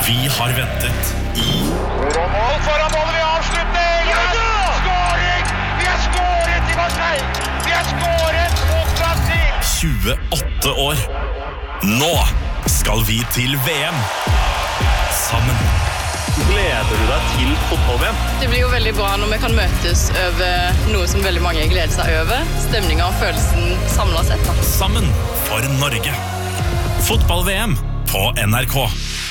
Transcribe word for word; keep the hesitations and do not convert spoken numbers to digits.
Vi har ventet i Og mål foran målet, vi avslutter! Ja, da! Skåring! Vi har skåret i Marseille! Vi har skåret mot Brasil! tjueåtte år. Nå skal vi til V M. Sammen. Gleder du deg til fotball-V M? Det blir jo veldig bra når vi kan møtes over noe som veldig mange gleder seg over. Stemningen og følelsen samlet sett. Da. Sammen for Norge. Fotball-V M på N R K.